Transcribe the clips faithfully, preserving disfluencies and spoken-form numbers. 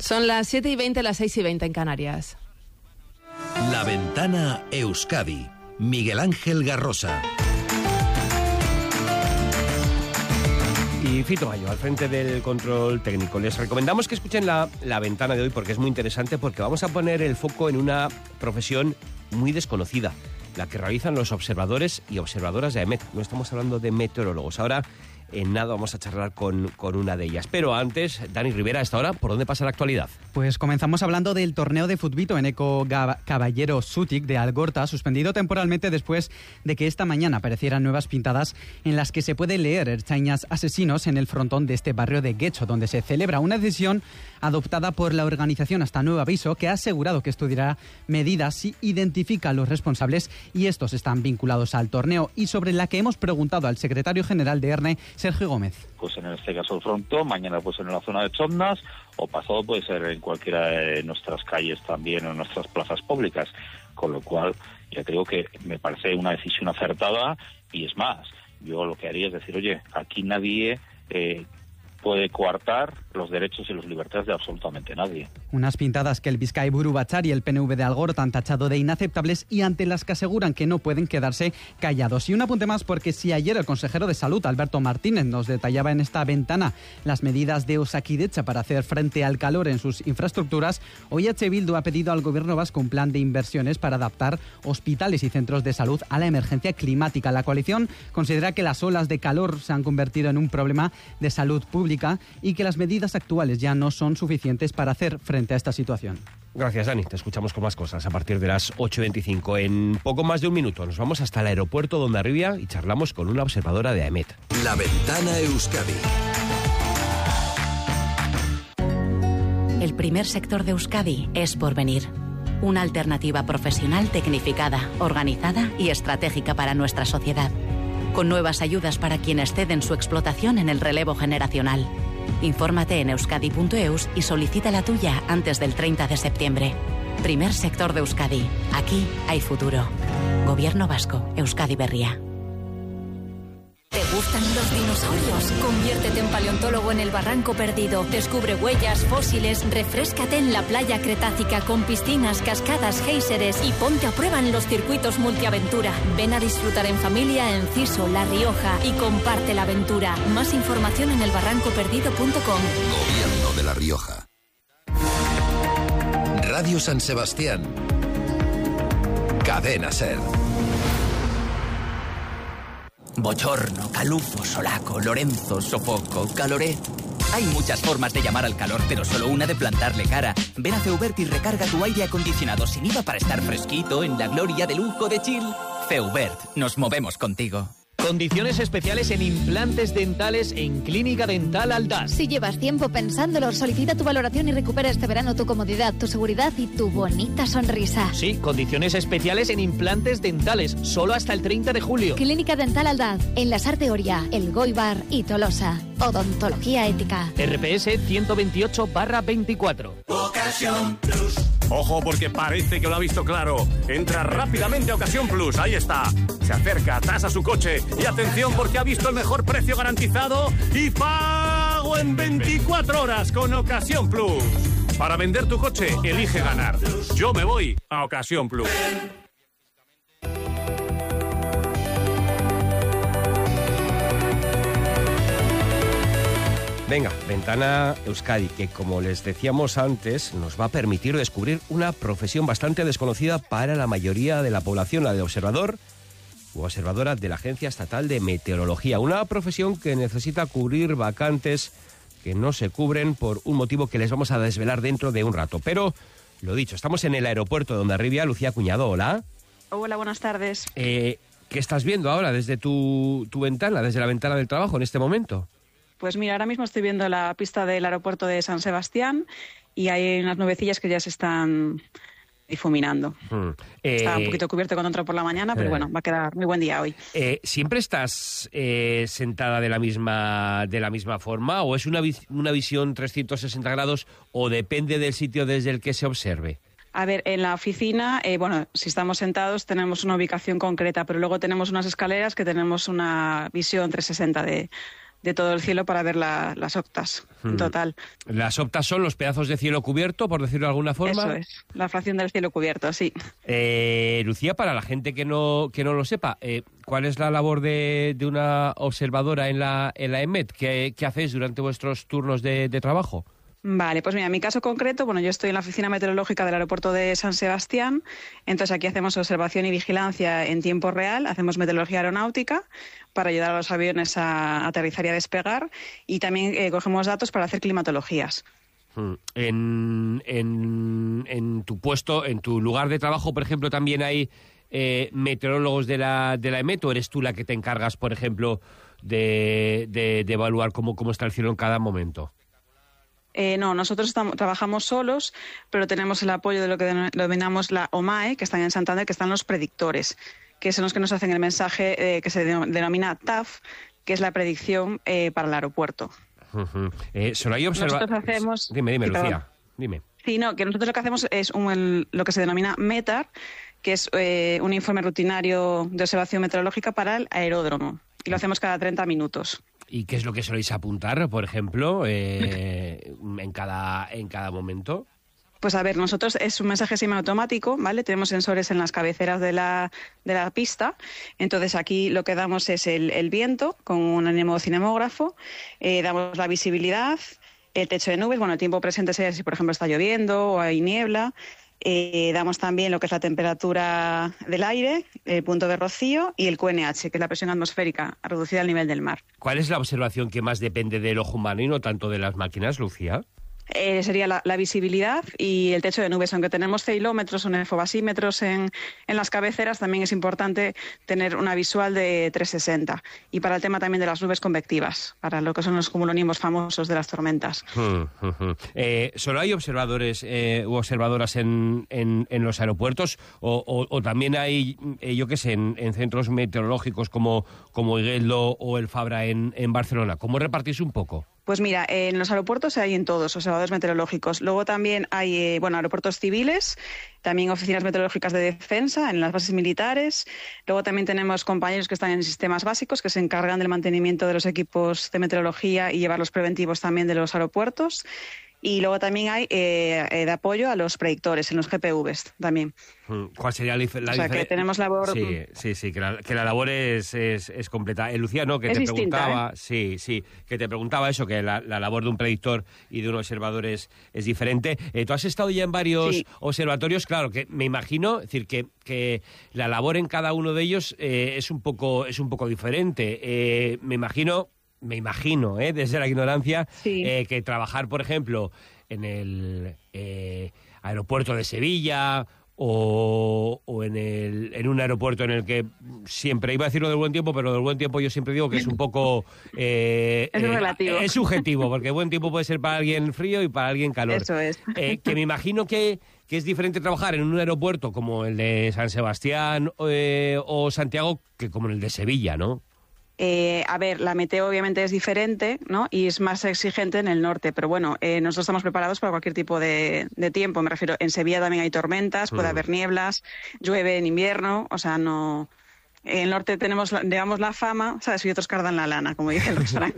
Son las siete y veinte, las seis y veinte en Canarias. La Ventana Euskadi. Miguel Ángel Garrosa. Y Fito Mayo, al frente del control técnico. Les recomendamos que escuchen la, la ventana de hoy porque es muy interesante, porque vamos a poner el foco en una profesión muy desconocida, la que realizan los observadores y observadoras de AEMET. No estamos hablando de meteorólogos. Ahora, en nada, vamos a charlar con, con una de ellas. Pero antes, Dani Rivera, a esta hora, ¿por dónde pasa la actualidad? Pues comenzamos hablando del torneo de futbito en Eco Caballero Sutic de Algorta, suspendido temporalmente después de que esta mañana aparecieran nuevas pintadas en las que se puede leer ertzainas asesinos en el frontón de este barrio de Guecho, donde se celebra una decisión adoptada por la organización hasta nuevo aviso, que ha asegurado que estudiará medidas y identifica a los responsables, y estos están vinculados al torneo, y sobre la que hemos preguntado al secretario general de ERNE, Sergio Gómez. Pues en este caso el frontón, mañana pues en la zona de Chondas, o pasado puede ser en cualquiera de nuestras calles también o en nuestras plazas públicas, con lo cual ya te digo que me parece una decisión acertada, y es más, yo lo que haría es decir, oye, aquí nadie eh, puede coartar los derechos y las libertades de absolutamente nadie. Unas pintadas que el Bizkaiburu Batzar y el P N V de Algorta han tachado de inaceptables y ante las que aseguran que no pueden quedarse callados. Y un apunte más, porque si ayer el consejero de Salud, Alberto Martínez, nos detallaba en esta ventana las medidas de Osakidetza para hacer frente al calor en sus infraestructuras, hoy H. Bildu ha pedido al gobierno vasco un plan de inversiones para adaptar hospitales y centros de salud a la emergencia climática. La coalición considera que las olas de calor se han convertido en un problema de salud pública y que las medidas actuales ya no son suficientes para hacer frente a esta situación. Gracias, Dani. Te escuchamos con más cosas a partir de las ocho y veinticinco. En poco más de un minuto nos vamos hasta el aeropuerto de Hondarribia y charlamos con una observadora de AEMET. La Ventana Euskadi. El primer sector de Euskadi es Porvenir. Una alternativa profesional tecnificada, organizada y estratégica para nuestra sociedad, con nuevas ayudas para quienes ceden su explotación en el relevo generacional. Infórmate en euskadi punto eus y solicita la tuya antes del treinta de septiembre. Primer sector de Euskadi. Aquí hay futuro. Gobierno vasco. Euskadi Berria. ¿Te gustan los dinosaurios? Conviértete en paleontólogo en el Barranco Perdido. Descubre huellas, fósiles, refréscate en la playa cretácica con piscinas, cascadas, géiseres y ponte a prueba en los circuitos multiaventura. Ven a disfrutar en familia en Ciso, La Rioja y comparte la aventura. Más información en el barranco perdido punto com. Gobierno de La Rioja. Radio San Sebastián. Cadena SER. Bochorno, calufo, solaco, Lorenzo, sofoco, caloré. Hay muchas formas de llamar al calor, pero solo una de plantarle cara. Ven a Feubert y recarga tu aire acondicionado sin I V A para estar fresquito en la gloria de lujo de Chill. Feubert, nos movemos contigo. Condiciones especiales en implantes dentales en Clínica Dental Aldaz. Si llevas tiempo pensándolo, solicita tu valoración y recupera este verano tu comodidad, tu seguridad y tu bonita sonrisa. Sí, condiciones especiales en implantes dentales, solo hasta el treinta de julio. Clínica Dental Aldaz, en la Sarte Oria, El Goibar y Tolosa. Odontología ética. R P S ciento veintiocho barra veinticuatro. Ocasión Plus. Ojo, porque parece que lo ha visto claro. Entra rápidamente a Ocasión Plus, ahí está. Se acerca, tasa su coche y atención porque ha visto el mejor precio garantizado y pago en veinticuatro horas con Ocasión Plus. Para vender tu coche, elige ganar. Yo me voy a Ocasión Plus. Venga, Ventana Euskadi, que como les decíamos antes, nos va a permitir descubrir una profesión bastante desconocida para la mayoría de la población, la de observador u observadora de la Agencia Estatal de Meteorología. Una profesión que necesita cubrir vacantes que no se cubren por un motivo que les vamos a desvelar dentro de un rato. Pero, lo dicho, estamos en el aeropuerto de Hondarribia. Lucía Cuñado, hola. Hola, buenas tardes. Eh, ¿Qué estás viendo ahora desde tu, tu ventana, desde la ventana del trabajo en este momento? Pues mira, ahora mismo estoy viendo la pista del aeropuerto de San Sebastián y hay unas nubecillas que ya se están difuminando. Hmm. Eh, Está un poquito cubierto cuando entro por la mañana, pero eh, bueno, va a quedar muy buen día hoy. Eh, ¿Siempre estás eh, sentada de la misma de la misma forma o es una, una visión trescientos sesenta grados o depende del sitio desde el que se observe? A ver, en la oficina, eh, bueno, si estamos sentados tenemos una ubicación concreta, pero luego tenemos unas escaleras que tenemos una visión trescientos sesenta de... de todo el cielo para ver la, las optas en total. Las optas son los pedazos de cielo cubierto, por decirlo de alguna forma. Eso es, la fracción del cielo cubierto, sí. Eh, Lucía, para la gente que no que no lo sepa, eh, ¿cuál es la labor de, de una observadora en la, en la EMET? ¿Qué, qué hacéis durante vuestros turnos de, de trabajo? Vale, pues mira, en mi caso concreto, bueno, yo estoy en la oficina meteorológica del aeropuerto de San Sebastián, entonces aquí hacemos observación y vigilancia en tiempo real, hacemos meteorología aeronáutica para ayudar a los aviones a aterrizar y a despegar, y también eh, cogemos datos para hacer climatologías. En, en, en tu puesto, en tu lugar de trabajo, por ejemplo, también hay eh, meteorólogos de la, de la EMET, ¿o eres tú la que te encargas, por ejemplo, de, de, de evaluar cómo, cómo está el cielo en cada momento? Eh, no, nosotros estamos, trabajamos solos, pero tenemos el apoyo de lo que denominamos la O M A E, que están en Santander, que están los predictores, que son los que nos hacen el mensaje eh, que se denomina T A F, que es la predicción eh, para el aeropuerto. Uh-huh. eh, solo hay observa... Nosotros hacemos... Dime, dime, sí, Lucía, perdón. dime. Sí, no, que nosotros lo que hacemos es un, el, lo que se denomina METAR, que es eh, un informe rutinario de observación meteorológica para el aeródromo, y lo hacemos cada treinta minutos. ¿Y qué es lo que soléis apuntar, por ejemplo, eh, en cada en cada momento? Pues a ver, nosotros es un mensaje semiautomático, ¿vale? Tenemos sensores en las cabeceras de la, de la pista. Entonces aquí lo que damos es el, el viento con un anemocinemógrafo, eh, damos la visibilidad, el techo de nubes, bueno, el tiempo presente sería si por ejemplo está lloviendo o hay niebla. Eh, damos también lo que es la temperatura del aire, el punto de rocío y el Q N H, que es la presión atmosférica reducida al nivel del mar. ¿Cuál es la observación que más depende del ojo humano y no tanto de las máquinas, Lucía? Eh, sería la, la visibilidad y el techo de nubes. Aunque tenemos ceilómetros o nefobasímetros en, en las cabeceras, también es importante tener una visual de trescientos sesenta. Y para el tema también de las nubes convectivas, para lo que son los cumulonimbos famosos de las tormentas. Hmm, hmm, hmm. Eh, ¿Solo hay observadores eh, u observadoras en, en, en los aeropuertos? ¿O, o, o también hay, eh, yo qué sé, en, en centros meteorológicos como, como Igueldo o el Fabra en, en Barcelona? ¿Cómo repartís un poco? Pues mira, en los aeropuertos hay en todos observadores meteorológicos. Luego también hay, eh, bueno, aeropuertos civiles, también oficinas meteorológicas de defensa en las bases militares. Luego también tenemos compañeros que están en sistemas básicos que se encargan del mantenimiento de los equipos de meteorología y llevar los preventivos también de los aeropuertos. Y luego también hay eh, eh, de apoyo a los predictores en los G P Vs también. ¿Cuál sería la, dif- la o sea, diferencia? que tenemos labor... Sí, sí, sí, que la, que la labor es, es, es completa. Eh, Lucía, no, que es te distinta, preguntaba... ¿eh? Sí, sí, que te preguntaba eso, que la, la labor de un predictor y de un observador es, es diferente. Eh, Tú has estado ya en varios sí. observatorios, claro, que me imagino, es decir, que, que la labor en cada uno de ellos eh, es un poco es un poco diferente. Eh, me imagino... Me imagino, ¿eh? desde la ignorancia, sí. eh, que trabajar, por ejemplo, en el eh, aeropuerto de Sevilla o, o en, el, en un aeropuerto en el que siempre, iba a decirlo del buen tiempo, pero del buen tiempo yo siempre digo que es un poco... Eh, es relativo. Eh, es subjetivo, porque buen tiempo puede ser para alguien frío y para alguien calor. Eso es. Eh, que me imagino que... que es diferente trabajar en un aeropuerto como el de San Sebastián eh, o Santiago que como en el de Sevilla, ¿no? Eh, a ver, la meteo obviamente es diferente, ¿no? Y es más exigente en el norte, pero bueno, eh, nosotros estamos preparados para cualquier tipo de, de tiempo. Me refiero, en Sevilla también hay tormentas, puede mm. haber nieblas, llueve en invierno, o sea, no... En el norte tenemos, digamos, la fama, ¿sabes? Y otros cardan la lana, como dice el refrán.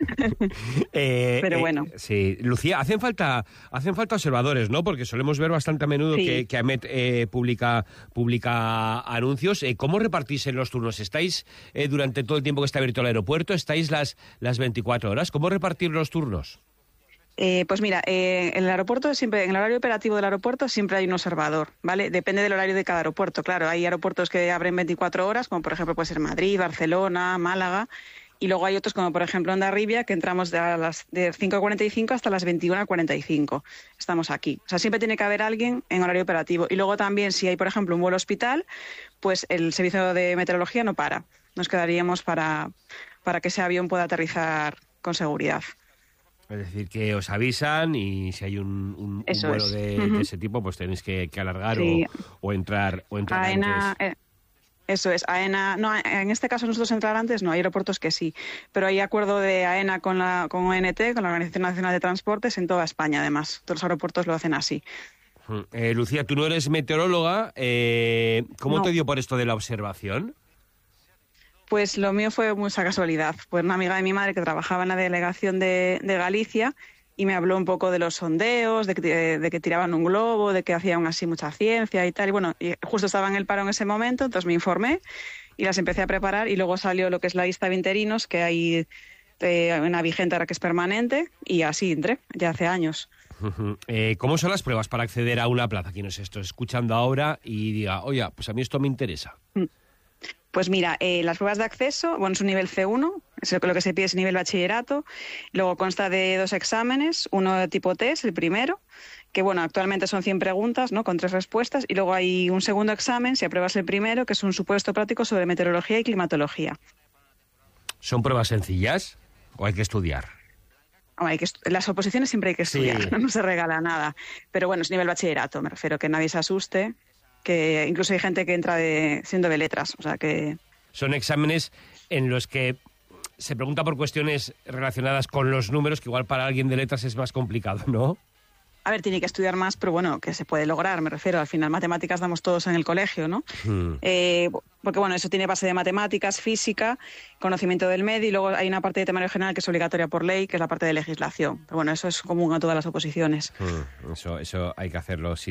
eh, Pero bueno. Eh, sí, Lucía, hacen falta hacen falta observadores, ¿no? Porque solemos ver bastante a menudo sí. que, que AMET eh, publica, publica anuncios. Eh, ¿Cómo repartís en los turnos? ¿Estáis eh, durante todo el tiempo que está abierto el aeropuerto? ¿Estáis las, las veinticuatro horas? ¿Cómo repartir los turnos? Eh, pues mira, eh, en el aeropuerto siempre, en el horario operativo del aeropuerto siempre hay un observador, ¿vale? Depende del horario de cada aeropuerto. Claro, hay aeropuertos que abren veinticuatro horas, como por ejemplo puede ser Madrid, Barcelona, Málaga, y luego hay otros como por ejemplo Hondarribia, que entramos de, a las, de cinco cuarenta y cinco hasta las veintiuna cuarenta y cinco. Estamos aquí. O sea, siempre tiene que haber alguien en horario operativo. Y luego también, si hay por ejemplo un vuelo hospital, pues el servicio de meteorología no para. Nos quedaríamos para, para que ese avión pueda aterrizar con seguridad. Es decir, que os avisan y si hay un, un, un vuelo de, uh-huh. de ese tipo, pues tenéis que, que alargar sí. o, o entrar, o entrar AENA, antes. Eh, eso es, AENA, no, en este caso nosotros entrar antes no, hay aeropuertos que sí, pero hay acuerdo de AENA con la con O N T, con la Organización Nacional de Transportes, en toda España además, todos los aeropuertos lo hacen así. Eh, Lucía, tú no eres meteoróloga, eh, ¿cómo no. te dio por esto de la observación? Pues lo mío fue mucha casualidad. Pues una amiga de mi madre que trabajaba en la delegación de, de Galicia y me habló un poco de los sondeos, de que, de, de que tiraban un globo, de que hacían así mucha ciencia y tal. Y bueno, y justo estaba en el paro en ese momento, entonces me informé y las empecé a preparar y luego salió lo que es la lista de interinos, que hay eh, una vigente ahora que es permanente y así entré, ya hace años. Uh-huh. Eh, ¿Cómo son las pruebas para acceder a una plaza? Quien nos está escuchando ahora y diga, oye, pues a mí esto me interesa. Mm. Pues mira, eh, las pruebas de acceso, bueno, es un nivel ce uno, es lo que se pide es nivel bachillerato, luego consta de dos exámenes, uno de tipo test, el primero, que bueno, actualmente son cien preguntas, ¿no?, con tres respuestas, y luego hay un segundo examen, si apruebas el primero, que es un supuesto práctico sobre meteorología y climatología. ¿Son pruebas sencillas o hay que estudiar? Hay que estu- las oposiciones siempre hay que estudiar, Sí. no se regala nada, pero bueno, es nivel bachillerato, me refiero, que nadie se asuste, que incluso hay gente que entra de, siendo de letras, o sea que... Son exámenes en los que se pregunta por cuestiones relacionadas con los números, que igual para alguien de letras es más complicado, ¿no? A ver, tiene que estudiar más, pero bueno, que se puede lograr, me refiero. Al final, matemáticas damos todos en el colegio, ¿no? Hmm. Eh, porque bueno, eso tiene base de matemáticas, física, conocimiento del medio, y luego hay una parte de temario general que es obligatoria por ley, que es la parte de legislación. Pero bueno, eso es común a todas las oposiciones. Hmm. Eso, eso hay que hacerlo sí